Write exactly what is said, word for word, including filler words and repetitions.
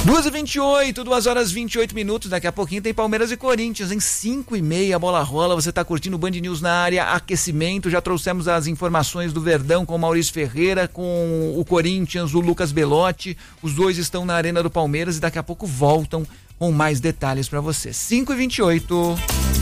duas e vinte e oito, duas horas e vinte e oito minutos. Daqui a pouquinho tem Palmeiras e Corinthians. Em cinco e meia a bola rola. Você está curtindo o Band News na área, aquecimento. Já trouxemos as informações do Verdão com o Maurício Ferreira, com o Corinthians, o Lucas Belotti. Os dois estão na Arena do Palmeiras e daqui a pouco voltam com mais detalhes para você. cinco e vinte e oito.